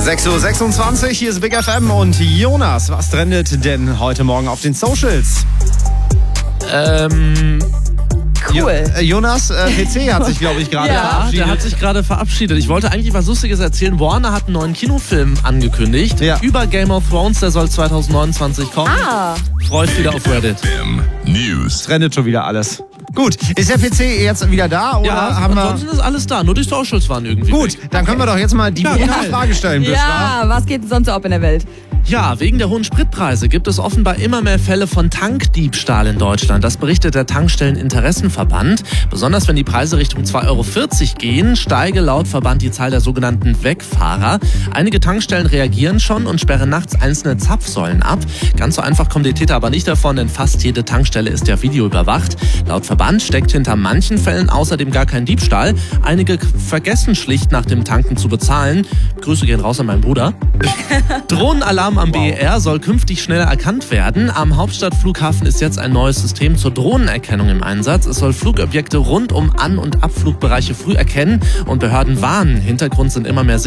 6:26 Uhr, hier ist Big FM und Jonas, was trendet denn heute Morgen auf den Socials? Cool. Jonas, PC hat sich, glaube ich, gerade verabschiedet. Der hat sich gerade verabschiedet. Ich wollte eigentlich was Lustiges erzählen. Warner hat einen neuen Kinofilm angekündigt über Game of Thrones. Der soll 2029 kommen. Freut wieder auf Reddit. News. Trendet schon wieder alles. Gut, ist der PC jetzt wieder da? Oder haben wir... ansonsten ist alles da. Nur die Socials waren irgendwie Gut, dann können wir doch jetzt mal die Frage stellen, Bischra. Ja, was geht denn sonst so ab in der Welt? Ja, wegen der hohen Spritpreise gibt es offenbar immer mehr Fälle von Tankdiebstahl in Deutschland. Das berichtet der Tankstelleninteressenverband. Besonders wenn die Preise Richtung 2,40 € gehen, steige laut Verband die Zahl der sogenannten Wegfahrer. Einige Tankstellen reagieren schon und sperren nachts einzelne Zapfsäulen ab. Ganz so einfach kommen die Täter aber nicht davon, denn fast jede Tankstelle ist ja videoüberwacht. Laut Verband steckt hinter manchen Fällen außerdem gar kein Diebstahl. Einige vergessen schlicht nach dem Tanken zu bezahlen. Grüße gehen raus an meinen Bruder. Drohnenalarm am BER soll künftig schneller erkannt werden. Am Hauptstadtflughafen ist jetzt ein neues System zur Drohnenerkennung im Einsatz. Es soll Flugobjekte rund um An- und Abflugbereiche früh erkennen und Behörden warnen. Hintergrund sind immer mehr